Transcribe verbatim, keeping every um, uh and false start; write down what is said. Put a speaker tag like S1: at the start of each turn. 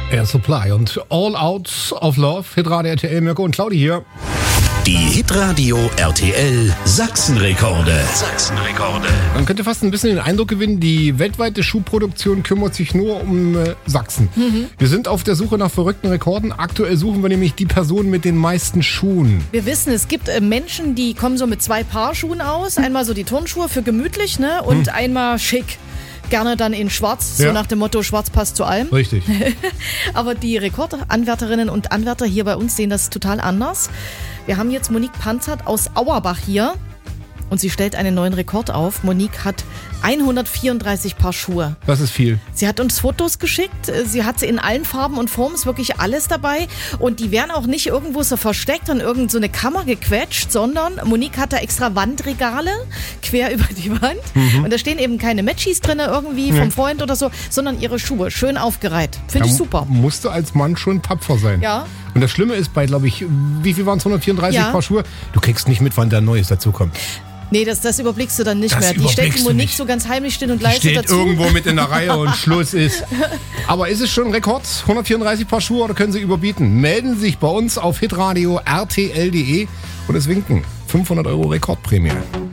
S1: Air Supply und All Out of Love, Hitradio R T L, Mirko und Claudi hier.
S2: Die Hitradio R T L Sachsenrekorde. Sachsenrekorde.
S1: Man könnte fast ein bisschen den Eindruck gewinnen, die weltweite Schuhproduktion kümmert sich nur um äh, Sachsen. Mhm. Wir sind auf der Suche nach verrückten Rekorden. Aktuell suchen wir nämlich die Person mit den meisten Schuhen.
S3: Wir wissen, es gibt äh, Menschen, die kommen so mit zwei Paar Schuhen aus. Einmal so die Turnschuhe für gemütlich, ne? Und mhm. einmal schick. Gerne dann in schwarz, so
S1: Ja.
S3: nach dem Motto, schwarz passt zu allem.
S1: Richtig.
S3: Aber die Rekordanwärterinnen und Anwärter hier bei uns sehen das total anders. Wir haben jetzt Monique Panzert aus Auerbach hier und sie stellt einen neuen Rekord auf. Monique hat hundertvierunddreißig Paar Schuhe.
S1: Das ist viel.
S3: Sie hat uns Fotos geschickt. Sie hat sie in allen Farben und Formen, ist wirklich alles dabei. Und die werden auch nicht irgendwo so versteckt und irgend so eine Kammer gequetscht, sondern Monique hat da extra Wandregale quer über die Wand. Mhm. Und da stehen eben keine Matchies drin irgendwie vom
S1: Nee.
S3: Freund oder so, sondern ihre Schuhe. Schön aufgereiht. Finde
S1: Da
S3: ich super.
S1: Musst du als Mann schon tapfer sein.
S3: Ja.
S1: Und das Schlimme ist bei, glaube ich, wie viel waren es, hundertvierunddreißig
S3: Ja.
S1: Paar Schuhe? Du kriegst nicht mit, wann der Neues dazukommt.
S3: Nee, das, das überblickst du dann nicht
S1: Das
S3: mehr. Die stellt die
S1: überblickst du
S3: Monique
S1: nicht.
S3: so ganz heimlich still und leise
S1: Steht
S3: dazu.
S1: irgendwo mit in der Reihe und Schluss ist. Aber ist es schon ein Rekord? hundertvierunddreißig Paar Schuhe oder können Sie überbieten? Melden Sie sich bei uns auf hitradio R T L punkt de und es winken fünfhundert Euro Rekordprämie.